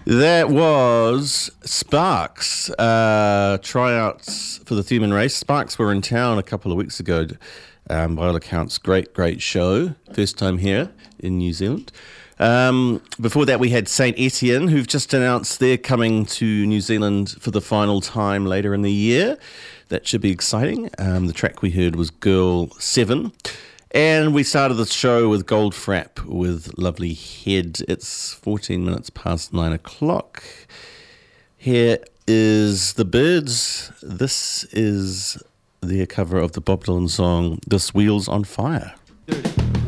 That was Sparks, tryouts for the Human Race. Sparks were in town a couple of weeks ago. By all accounts, great show. First time here in New Zealand. Before that, we had Saint Etienne, who've just announced they're coming to New Zealand for the final time later in the year. That should be exciting. The track we heard was Girl 7. And we started the show with Goldfrapp with Lovely Head. It's 14 minutes past 9 o'clock. Here is The Byrds. This is their cover of the Bob Dylan song, This Wheel's on Fire. Dirty.